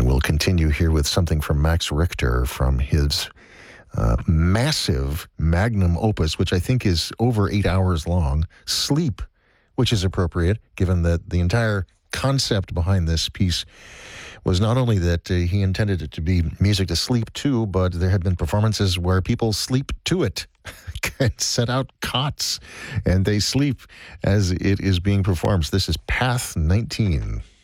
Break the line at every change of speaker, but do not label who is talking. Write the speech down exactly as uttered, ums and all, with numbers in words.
And we'll continue here with something from Max Richter from his uh, massive magnum opus, which I think is over eight hours long, Sleep, which is appropriate given that the entire concept behind this piece was not only that uh, he intended it to be music to sleep to, but there had been performances where people sleep to it and set out cots and they sleep as it is being performed. So this is Path nineteen.